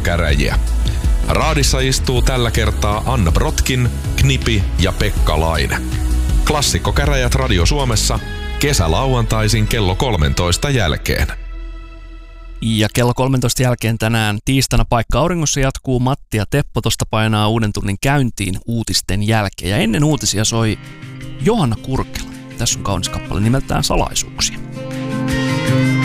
klassikkokäräjiä. Raadissa istuu tällä kertaa Anna Brotkin, Knipi ja Pekka Laine. Klassikkokäräjät Radio Suomessa kesälauantaisin kello 13 jälkeen. Ja kello 13 jälkeen tänään tiistaina Paikka auringossa jatkuu. Matti ja Teppo tosta painaa uuden tunnin käyntiin uutisten jälkeen. Ja ennen uutisia soi Johanna Kurkela. Tässä on kaunis kappale nimeltään Salaisuuksia.